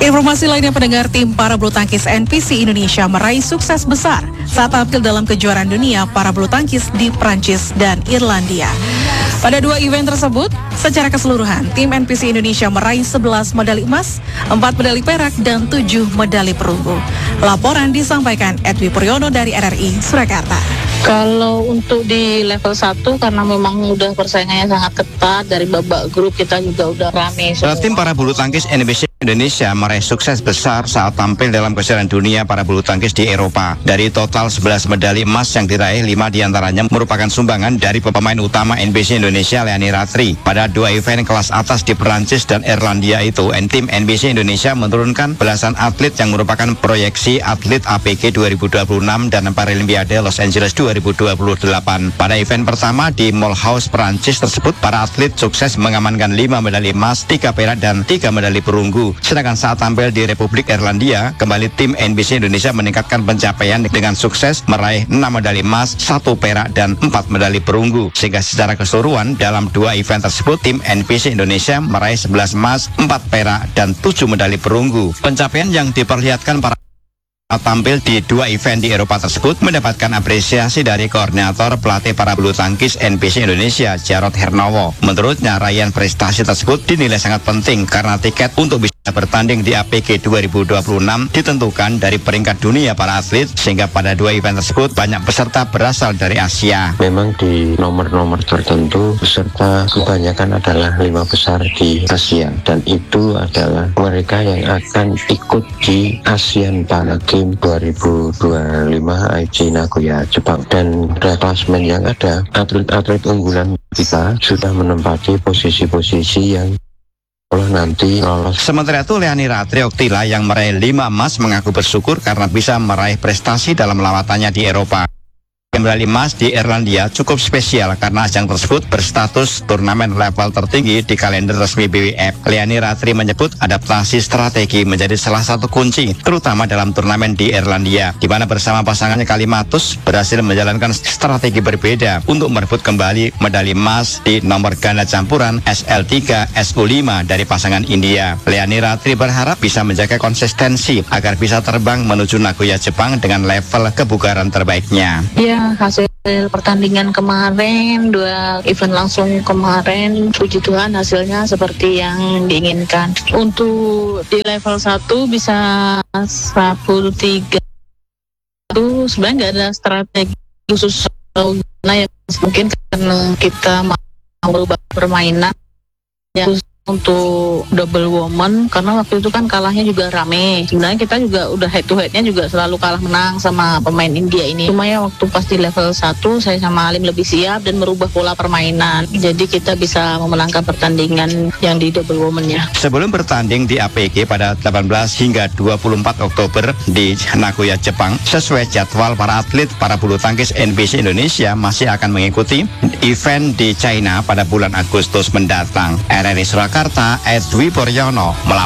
Informasi lainnya pendengar, tim para bulu tangkis NPC Indonesia meraih sukses besar saat tampil dalam kejuaraan dunia para bulu tangkis di Prancis dan Irlandia. Pada dua event tersebut, secara keseluruhan, tim NPC Indonesia meraih 11 medali emas, 4 medali perak, dan 7 medali perunggu. Laporan disampaikan Edwi Puryono dari RRI Surakarta. Kalau untuk di level 1 karena memang udah persaingannya sangat ketat, dari babak grup kita juga udah rame semua. Tim para bulu tangkis NPC Indonesia meraih sukses besar saat tampil dalam kejuaraan dunia para bulu tangkis di Eropa. Dari total 11 medali emas yang diraih, 5 diantaranya merupakan sumbangan dari pemain utama NPC Indonesia Leani Ratri. Pada dua event kelas atas di Perancis dan Irlandia itu, tim NPC Indonesia menurunkan belasan atlet yang merupakan proyeksi atlet APG 2026 dan Paralimpiade Los Angeles 2028. Pada event pertama di Mulhouse, Perancis tersebut, para atlet sukses mengamankan 5 medali emas, 3 perak, dan 3 medali perunggu. Sedangkan saat tampil di Republik Irlandia, kembali tim NPC Indonesia meningkatkan pencapaian dengan sukses meraih 6 medali emas, 1 perak, dan 4 medali perunggu. Sehingga secara keseluruhan dalam dua event tersebut, tim NPC Indonesia meraih 11 emas, 4 perak, dan 7 medali perunggu. Pencapaian yang diperlihatkan para tampil di dua event di Eropa tersebut mendapatkan apresiasi dari koordinator pelatih para bulu tangkis NPC Indonesia, Jarod Hernowo. Menurutnya, raihan prestasi tersebut dinilai sangat penting karena tiket untuk bisa bertanding di APG 2026 ditentukan dari peringkat dunia para atlet, sehingga pada dua event tersebut banyak peserta berasal dari Asia. Memang di nomor-nomor tertentu peserta kebanyakan adalah 5 besar di Asia, dan itu adalah mereka yang akan ikut di Asian Para Games 2025 Aichi Nagoya, Jepang. Dan klasmen yang ada, atlet-atlet unggulan kita sudah menempati posisi-posisi yang nanti lolos. Sementara itu, Leani Ratri Oktila yang meraih 5 emas mengaku bersyukur karena bisa meraih prestasi dalam lawatannya di Eropa. Medali emas di Irlandia cukup spesial karena ajang tersebut berstatus turnamen level tertinggi di kalender resmi BWF. Leani Ratri menyebut adaptasi strategi menjadi salah satu kunci, terutama dalam turnamen di Irlandia, di mana bersama pasangannya Kalimatus berhasil menjalankan strategi berbeda untuk merebut kembali medali emas di nomor ganda campuran SL3 SU5 dari pasangan India. Leani Ratri berharap bisa menjaga konsistensi agar bisa terbang menuju Nagoya, Jepang dengan level kebugaran terbaiknya. Ya, hasil pertandingan kemarin, 2 event langsung kemarin, puji Tuhan hasilnya seperti yang diinginkan. Untuk di level 1 bisa 1-3 itu sebenarnya nggak ada strategi khusus, karena ya mungkin karena kita mau merubah permainan ya. Untuk double woman, karena waktu itu kan kalahnya juga rame. Sebenarnya kita juga udah head to headnya juga selalu kalah menang sama pemain India ini. Cuma ya waktu pas di level 1 saya sama Alim lebih siap dan merubah pola permainan. Jadi kita bisa memenangkan pertandingan yang di double woman-nya. Sebelum bertanding di APG pada 18 hingga 24 Oktober di Nagoya, Jepang, sesuai jadwal para atlet para bulu tangkis NPC Indonesia masih akan mengikuti event di China pada bulan Agustus mendatang. RRI Surakarta, Edwi Puryono melaporkan.